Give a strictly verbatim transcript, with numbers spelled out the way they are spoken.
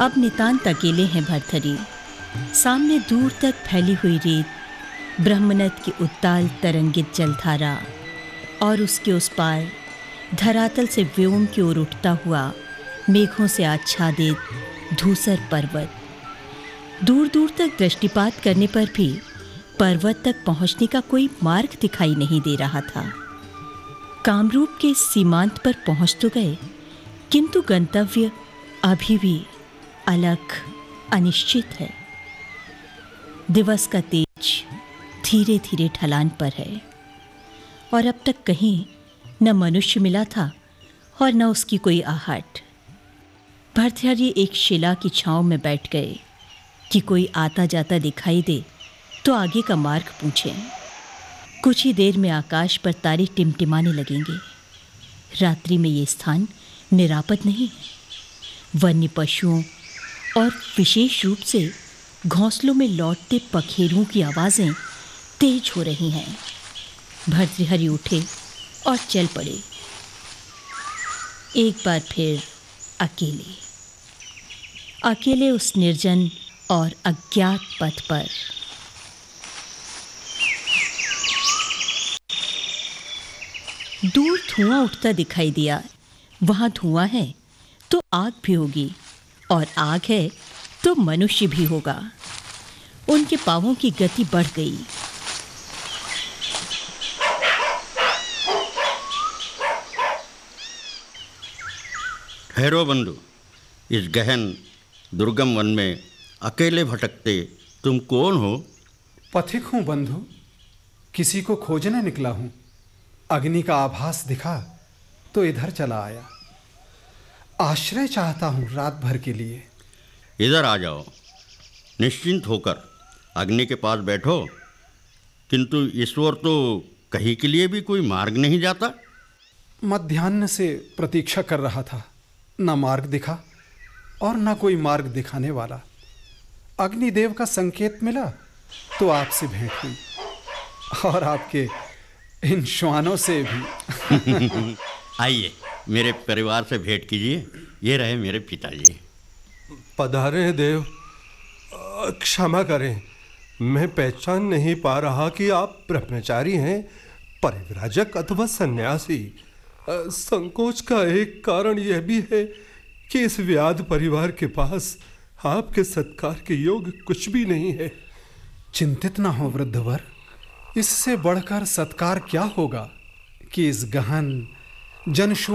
अब नितांत अकेले हैं भर्तहरि। सामने दूर तक फैली हुई रेत, ब्रह्मनद की उत्ताल तरंगित जलधारा और उसके उस पार धरातल से व्योम की ओर उठता हुआ मेघों से आच्छादित धूसर पर्वत। दूर दूर तक दृष्टिपात करने पर भी पर्वत तक पहुंचने का कोई मार्ग दिखाई नहीं दे रहा था। कामरूप के सीमांत पर पहुंच तो गए, किंतु गंतव्य अभी भी अलग अनिश्चित है। दिवस का तेज धीरे धीरे ढलान पर है और अब तक कहीं न मनुष्य मिला था और न उसकी कोई आहट। भर्तृहरि एक शिला की छांव में बैठ गए कि कोई आता जाता दिखाई दे तो आगे का मार्ग पूछें। कुछ ही देर में आकाश पर तारे टिमटिमाने लगेंगे। रात्रि में ये स्थान निरापद नहीं है। वन्य पशुओं और विशेष रूप से घोंसलों में लौटते पखेरुओं की आवाज़ें तेज हो रही हैं। भर्तृहरि उठे और चल पड़े, एक बार फिर अकेले अकेले उस निर्जन और अज्ञात पथ पर। दूर धुआं उठता दिखाई दिया। वहां धुआं है तो आग भी होगी और आग है तो मनुष्य भी होगा। उनके पांवों की गति बढ़ गई। ठहरो बंधु, इस गहन दुर्गम वन में अकेले भटकते तुम कौन हो? पथिक हूँ बंधु, किसी को खोजने निकला हूँ। अग्नि का आभास दिखा तो इधर चला आया। आश्रय चाहता हूँ रात भर के लिए। इधर आ जाओ, निश्चिंत होकर अग्नि के पास बैठो। किंतु इस ओर तो कहीं के लिए भी कोई मार्ग नहीं जाता। मध्याह्न से प्रतीक्षा कर रहा था, न मार्ग दिखा और न कोई मार्ग दिखाने वाला। अग्निदेव का संकेत मिला तो आपसे भेंट हुई और आपके इन श्वानों से भी। आइए, मेरे परिवार से भेंट कीजिए। ये रहे मेरे पिताजी। पधारे देव। क्षमा करें, मैं पहचान नहीं पा रहा कि आप ब्रह्मचारी हैं, परिव्राजक अथवा सन्यासी। संकोच का एक कारण यह भी है कि इस व्याध परिवार के पास आपके सत्कार के योग कुछ भी नहीं है। चिंतित न हो वृद्धवर, इससे बढ़कर सत्कार क्या होगा कि इस गहन जनशून्य